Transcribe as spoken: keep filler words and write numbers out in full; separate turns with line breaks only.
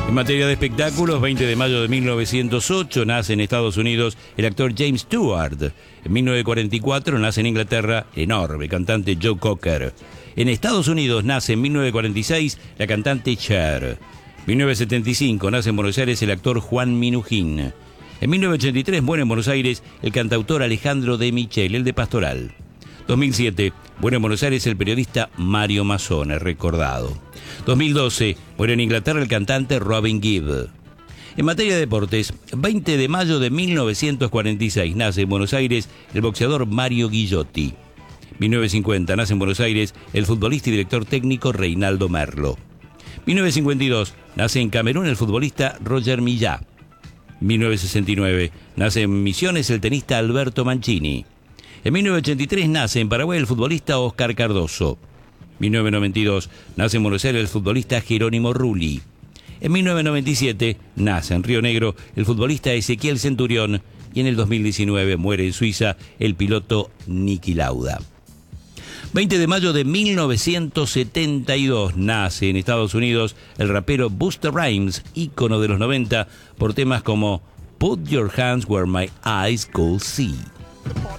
En materia de espectáculos, veinte de mayo de mil novecientos ocho nace en Estados Unidos el actor James Stewart. En mil novecientos cuarenta y cuatro nace en Inglaterra el enorme cantante Joe Cocker. En Estados Unidos nace en mil novecientos cuarenta y seis la cantante Cher. En mil novecientos setenta y cinco nace en Buenos Aires el actor Juan Minujín. En mil novecientos ochenta y tres muere en Buenos Aires el cantautor Alejandro de Michel, el de Pastoral. dos mil siete muere en Buenos Aires el periodista Mario Mazzone, recordado. dos mil doce muere en Inglaterra el cantante Robin Gibb. En materia de deportes, veinte de mayo de mil novecientos cuarenta y seis nace en Buenos Aires el boxeador Mario Guillotti. mil novecientos cincuenta nace en Buenos Aires el futbolista y director técnico Reinaldo Merlo. mil novecientos cincuenta y dos nace en Camerún el futbolista Roger Millá. mil novecientos sesenta y nueve nace en Misiones el tenista Alberto Mancini. En mil novecientos ochenta y tres nace en Paraguay el futbolista Oscar Cardoso. mil novecientos noventa y dos nace en Buenos Aires el futbolista Jerónimo Rulli. En mil novecientos noventa y siete nace en Río Negro el futbolista Ezequiel Centurión y en el dos mil diecinueve muere en Suiza el piloto Niki Lauda. veinte de mayo de mil novecientos setenta y dos nace en Estados Unidos el rapero Busta Rhymes, ícono de los noventa por temas como Put Your Hands Where My Eyes Could See.